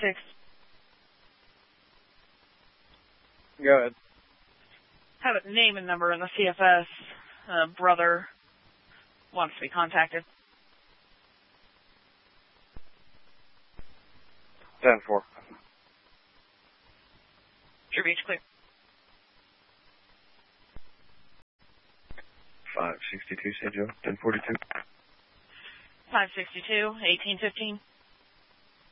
6. Go ahead. Have a name and number in the CFS. Brother wants to be contacted. 10-4. True beach clear. 562, San Joe, 1042. 562, 1815.